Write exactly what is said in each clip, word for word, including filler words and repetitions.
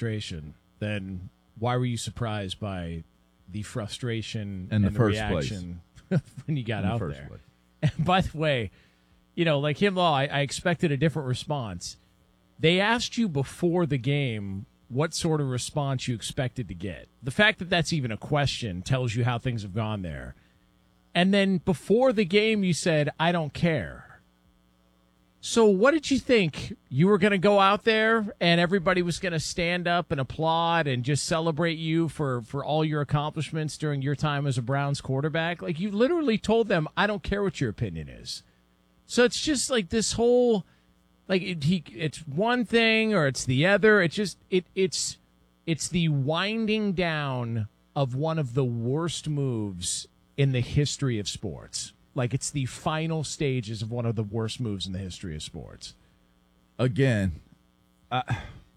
frustration, then why were you surprised by the frustration in the, and the first reaction place. when you got in the out first there? Place. And by the way, you know, like him, Law, I, I expected a different response. They asked you before the game what sort of response you expected to get. The fact that that's even a question tells you how things have gone there. And then before the game, you said, I don't care. So what did you think? You were going to go out there and everybody was going to stand up and applaud and just celebrate you for, for all your accomplishments during your time as a Browns quarterback? Like, you literally told them, I don't care what your opinion is. So it's just like this whole, like, it, he, it's one thing or it's the other. It's just, it, it's, it's the winding down of one of the worst moves in the history of sports. Like, it's the final stages of one of the worst moves in the history of sports. Again, I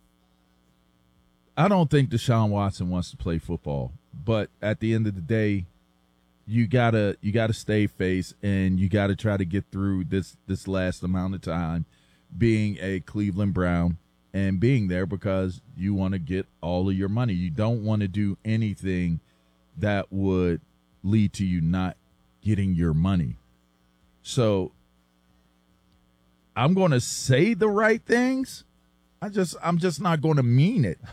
I don't think Deshaun Watson wants to play football, but at the end of the day, you gotta you gotta stay face and you gotta try to get through this this last amount of time being a Cleveland Brown and being there because you want to get all of your money. You don't want to do anything that would lead to you not getting your money. So I'm going to say the right things. I just, I'm just not going to mean it.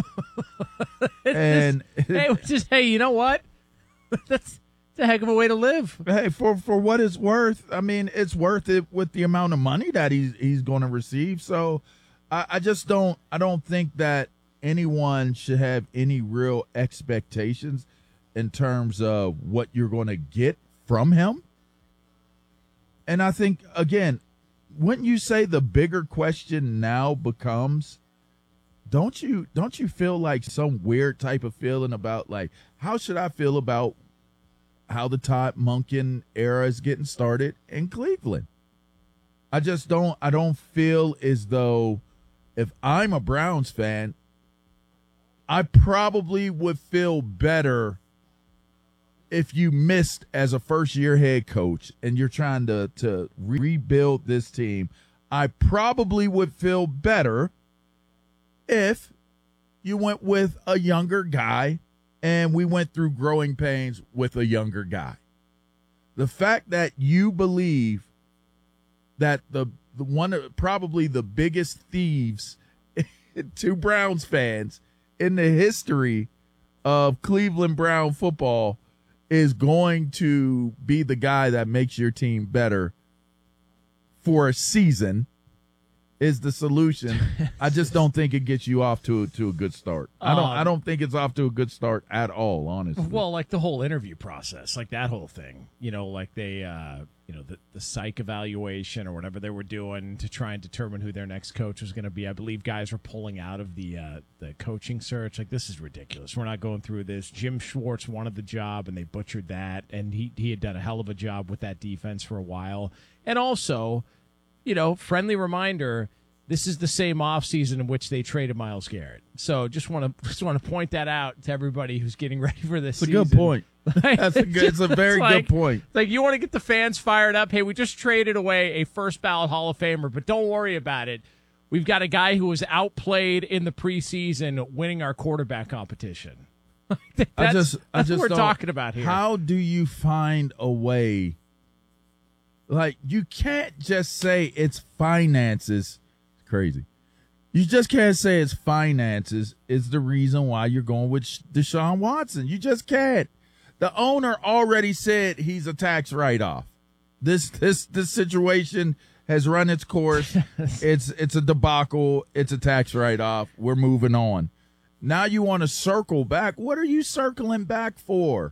and just, hey, just, hey, you know what? That's, that's a heck of a way to live. Hey, for, for what it's worth, I mean, it's worth it with the amount of money that he's, he's going to receive. So I, I just don't, I don't think that anyone should have any real expectations in terms of what you're going to get from him. And I think, again, wouldn't you say the bigger question now becomes, don't you don't you feel like some weird type of feeling about, like, how should I feel about how the Todd Monken era is getting started in Cleveland? I just don't I don't feel as though if I'm a Browns fan, I probably would feel better if you missed as a first-year head coach and you're trying to, to rebuild this team. I probably would feel better if you went with a younger guy and we went through growing pains with a younger guy. The fact that you believe that the, the one of probably the biggest thieves to Browns fans in the history of Cleveland Brown football is going to be the guy that makes your team better for a season is the solution. I just don't think it gets you off to to a good start. I don't. Um, I don't think it's off to a good start at all. Honestly. Well, like the whole interview process, like that whole thing. You know, like they, uh, you know, the the psych evaluation or whatever they were doing to try and determine who their next coach was going to be. I believe guys were pulling out of the uh, the coaching search. Like, this is ridiculous. We're not going through this. Jim Schwartz wanted the job, and they butchered that. And he he had done a hell of a job with that defense for a while. And also, you know, friendly reminder, this is the same offseason in which they traded Myles Garrett. So just want to just want to point that out to everybody who's getting ready for this It's season. a good point. That's a good, it's a very it's like, good point. Like, you want to get the fans fired up. Hey, we just traded away a first ballot Hall of Famer, but don't worry about it. We've got a guy who was outplayed in the preseason winning our quarterback competition. that's I just, I that's just what we're don't- talking about here. How do you find a way? Like, you can't just say it's finances. It's crazy. You just can't say it's finances is the reason why you're going with Deshaun Watson. You just can't. The owner already said he's a tax write-off. This this this situation has run its course. it's it's a debacle. It's a tax write-off. We're moving on. Now you want to circle back. What are you circling back for?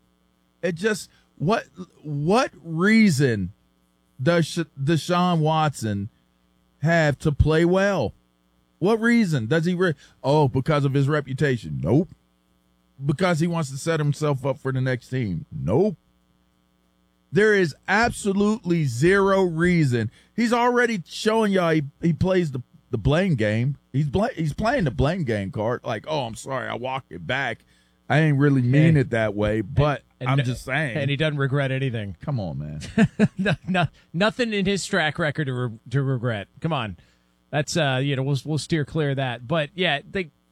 It just what what reason does Deshaun Watson have to play well? What reason does he? Re- oh, because of his reputation? Nope. Because he wants to set himself up for the next team? Nope. There is absolutely zero reason. He's already showing y'all he, he plays the, the blame game. He's bl- he's playing the blame game card. Like, oh, I'm sorry, I walked it back. I ain't really mean Hey. it that way, but And- I'm and- just saying. And he doesn't regret anything. Come on, man. no, no, nothing in his track record to, re- to regret. Come on. That's, uh, you know, we'll, we'll steer clear of that. But, yeah, they,